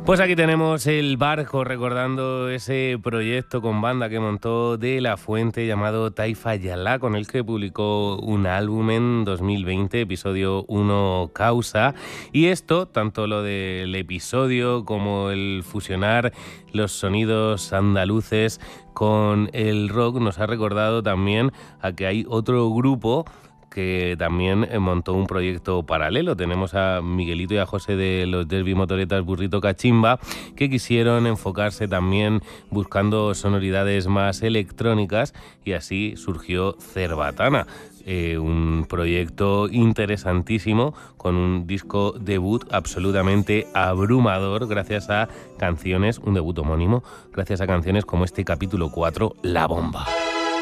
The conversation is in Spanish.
Pues aquí tenemos el barco recordando ese proyecto con banda que montó De La Fuente llamado Taifa Yalá, con el que publicó un álbum en 2020, episodio 1 Causa. Y esto, tanto lo del episodio como el fusionar los sonidos andaluces con el rock, nos ha recordado también a que hay otro grupo que también montó un proyecto paralelo. Tenemos a Miguelito y a José de los Derby Motoretas Burrito Cachimba, que quisieron enfocarse también buscando sonoridades más electrónicas, y así surgió Cerbatana. Un proyecto interesantísimo con un disco debut absolutamente abrumador gracias a canciones, un debut homónimo, gracias a canciones como este capítulo 4, La Bomba.